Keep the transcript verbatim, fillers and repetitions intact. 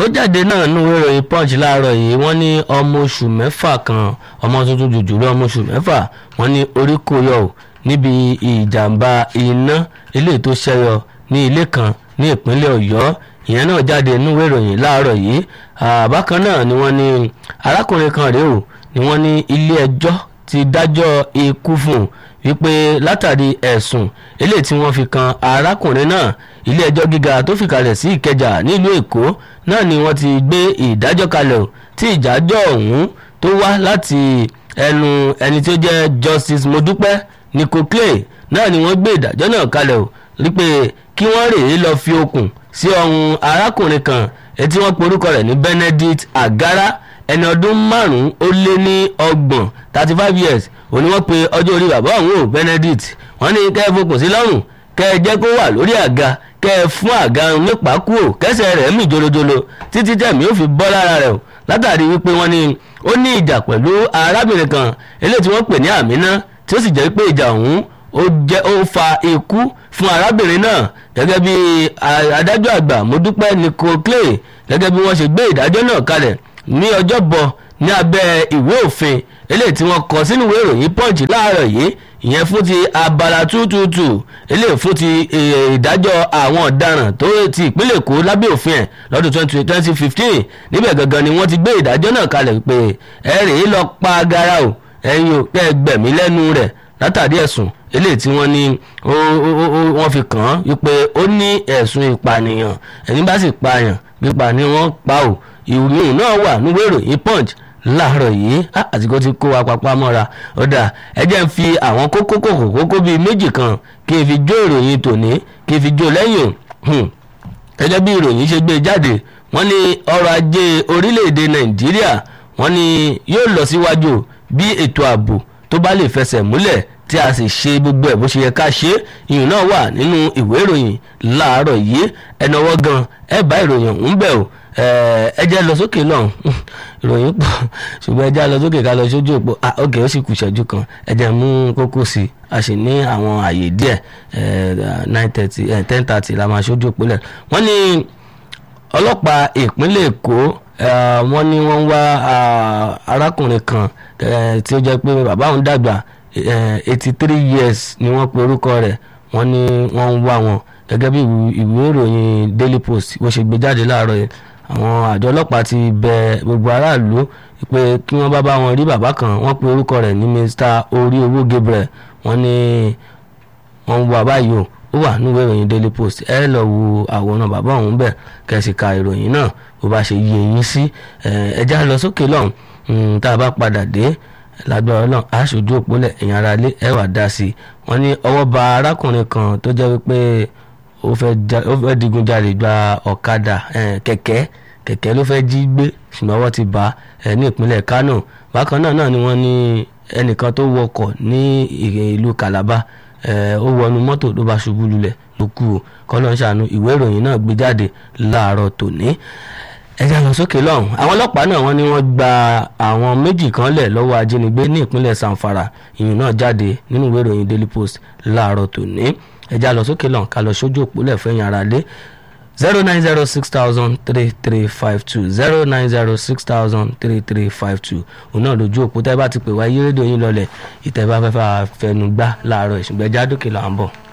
jáde náà nínú ìròyìn punch láàárọ̀ yìí wọ́n ní ọmọ oṣù mẹ́fà kan ọmọ tuntun jùjùlọ ọmọ oṣù mẹ́fà wọ́n ní orí kò yọ ò níbi ìjàmbá iná eléyìí tó ṣẹyọ ní ilé kan ní ìpínlẹ̀ ọ̀yọ́ ìyẹn náà jáde nínú ìròyìn láàárọ̀ yìí bákan náà ni wọ́n ní arákùnrin kan rèé o ni wọ́n ní ilé ẹjọ́ ti dájọ́ ikú fún un wípé látàrí ẹ̀sùn eléyìí tí wọ́n fi kan arákùnrin náà ilé ẹjọ́ gíga tó fi kalẹ̀ sí ìkẹjà nílùú èkó náà ni wọ́n ti gbé ìdájọ́ kalẹ̀ o tí ìdájọ́ ọ̀hún tó wá láti ẹnu ẹni tí ó jẹ́ justice modúpẹ́ nico clay náà ni wọ́n gbé ìdájọ́ náà kalẹ̀ o wípé kí wọ́n rèé lọ fi okùn sí ọrùn arákùnrin kan etí wọ́n porúkọ rẹ̀ ní benedict agara ẹni ọdún márùn-ún ó lé ní ọgbọ̀n thirty five years òní wọ́n pe ọjọ́ orí bàbá ọ̀hún ò benedict wọ́n ní kẹ́ ẹ fokùn sí lọ́rùn kẹ́ ẹ jẹ́ kó wà lórí àga kẹ́ ẹ fún àga nípa kúrò kẹ́sẹ̀ rẹ̀ mì jolojolo títí tẹ̀mí ó fi bọ́ lára rẹ̀ o látàrí wípé wọ́n ní ó ní ìjà pẹ̀lú arábìnrin kan eléyìí tí wọ́n pè ní àmínà tí ó sì jẹ́ pé ìjà ọ̀hún ó jẹ́ ó fa ikú fún arábìnrin náà gẹ́gẹ́ bí adájọ́ àgbà modúpẹ́ nico clay gẹ́gẹ́ bí wọ́n ṣe gbé ìdájọ́ náà kalẹ̀ ní ọjọ́bọ̀ ní abẹ́ ìwé òfin eléyìí tí wọ́n kọ sínú ìwé ìròyìn punch láàárọ̀ yìí ìyẹn fún ti abala tútùtù eléyìí fún ti ìdájọ́ àwọn ọ̀daràn tó ti ìpínlẹ̀ èkó lábẹ́ òfin ẹ̀ lọ́dún twenty fifteen níbẹ̀ gangan ni wọ́n ti gbé ìdájọ́ náà kalẹ̀ pé ẹ rèé lọ pa agara o ẹ̀yin ò kẹ́ ẹ gbẹ̀mí lẹ́nu rẹ̀ látàrí ẹ̀sùn eléyìí tí wọ́n ní wọ́n fi kàn án wípé ó ní ẹ̀sùn ìpànìyàn ẹni bá sì pààyàn pípa ni wọ́n pa ò ìròyìn náà wà níwé ìròyìn punch láàárọ̀ yìí àsìkò tí kó wa papá mọ́ra ọ̀dà ẹ jẹ́ ń fi àwọn kókó kòkó kókó bíi méjì kan kí n fi jó ìròyìn tòní kí n fi jó lẹ́yìn gẹ́gẹ́ bí ìròyìn ṣe gbé jáde wọ́n ní ọrọ̀ ajé orílẹ̀-èdè nàìjíríà wọ́n ní yóò lọ síwájú bí ètò ààbò tó bá lè fẹsẹ̀ múlẹ̀ tí a sì ṣe gbogbo ẹ̀ bó ṣe yẹ ká ṣe ìyún náà wà nínú ìwé ìròyìn láàárọ̀ yìí ẹnàwọ́ gan ẹ bá ìròyìn ọ̀hún bẹ̀ o ẹ jẹ́ lọ sókè lọ́hùn ìròyìn pọ̀ ṣùgbọ́n ẹ jẹ́ lọ sókè ká lọ sójú òpó ok ó sì kù ṣẹ́jú kan ẹ jẹ́ mú kókó sí i a sì ní àwọn àyè díẹ̀ nine thirty ten thirty la máa ṣojú òpó lẹ̀ wọ́n ní ọlọ́pàá ìpínlẹ̀ èkó wọ́n ní wọ́n ń wá arákùnrin kan tí ó jẹ́ pé bàbá òun dàgbà eighty three years ni wọ́n pe orúkọ rẹ̀ wọ́n ní wọ́n ń wá wọn gẹ́gẹ́ bí ìwé ìròyìn daily post bó ṣe gbé jáde láàárọ̀ yìí àwọn àjọ ọlọ́pàá ti bẹ gbogbo aráàlú pé kí wọ́n bá bá wọn rí bàbá kan wọ́n pe orúkọ rẹ̀ ní mr orí owó gabriel wọ́n ní wọ́n ń wá báyìí o ó wà níwé ìròyìn daily post ẹ lọ wo àwòrán bàbá òun bẹ̀ kẹsì ka ìròyìn náà bó bá ṣe yé yín sí ẹja lọ sókè lọ́hùn tá a bá padà dé lágbára náà aṣojú òpólẹ̀ èèyàn ara lé ẹ wà dá sí i wọ́n ní ọwọ́ ba arákùnrin kan tó jẹ́ wípé ó fẹ́ digunjalè gba ọ̀kadà kẹ̀kẹ́ kẹ̀kẹ́ ló fẹ́ jí gbé ṣùgbọ́n wọ́n ti bá ní ìpínlẹ̀ kánò bákan náà náà ni wọ́n ní ẹnìkan tó wọkọ̀ ní ìlú calabar ó wọnú mọ́tò ló bá ṣubú lulẹ̀ ló kú o kọ́lọ́n ṣàánú ìwé ìròyìn náà gbé jáde láàárọ̀ tòní ẹja lọ sókè lọ́hùn àwọn ọlọ́pàá náà wọ́n ní wọ́n gba àwọn méjì kan lẹ̀ lọ́wọ́ ajínigbé ní ìpínlẹ̀ sanfara ìyìn náà jáde nínú ìwé ìròyìn daily post láàárọ̀ tòní ẹja lọ sókè lọ́hùn ká lọ sójú òpólẹ̀ fẹ́yìn ara lé zero nine zero six thousand three three five two zero nine zero six thousand three three five two òun náà lójú òpó tẹ́ bá ti pè wá yí rédíò yín lọlẹ̀ ìtẹ́ bá fẹ́ fẹ́ fẹnu gbá láàárọ̀ ìṣùgbẹ́já dókè là ń bọ̀.